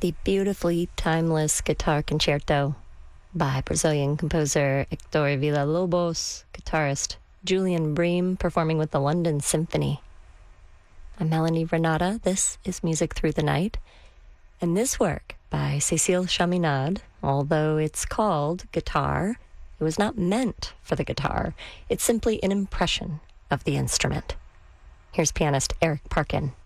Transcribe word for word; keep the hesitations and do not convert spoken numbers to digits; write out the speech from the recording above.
the beautifully timeless guitar concerto by Brazilian composer Hector Villa-Lobos, guitarist Julian Bream performing with the London Symphony. I'm Melanie Renata. This is Music Through the Night. And this work by Cécile Chaminade, although it's called Guitar, it was not meant for the guitar. It's simply an impression of the instrument. Here's pianist Eric Parkin.